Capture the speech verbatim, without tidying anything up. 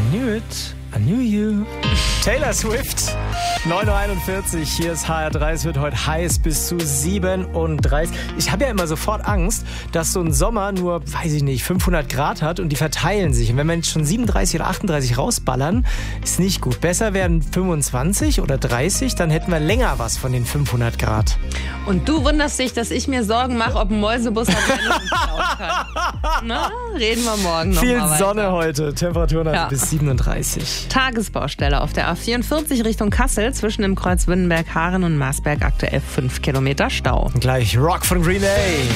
knew it, I knew you. Taylor Swift, neun Uhr einundvierzig, hier ist H R drei, es wird heute heiß bis zu siebenunddreißig. Ich habe ja immer sofort Angst, dass so ein Sommer nur, weiß ich nicht, fünfhundert Grad hat und die verteilen sich. Und wenn wir jetzt schon siebenunddreißig oder achtunddreißig rausballern, ist nicht gut. Besser wären fünfundzwanzig oder dreißig, dann hätten wir länger was von den fünfhundert Grad. Und du wunderst dich, dass ich mir Sorgen mache, ob ein Mäusebus Verbrennung klauen kann. Na, reden wir morgen noch Viel mal weiter. Sonne heute, Temperaturen Ja. bis siebenunddreißig. Tagesbaustelle auf der A vierundvierzig Richtung Kassel zwischen dem Kreuz Wünnenberg-Haaren und Marsberg aktuell fünf Kilometer Stau. Gleich Rock von Green Day.